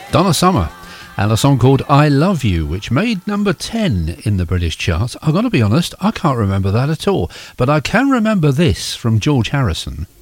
Donna Summer and a song called I Love You, which made number 10 in the British charts. I've got to be honest, I can't remember that at all, but I can remember this from George Harrison.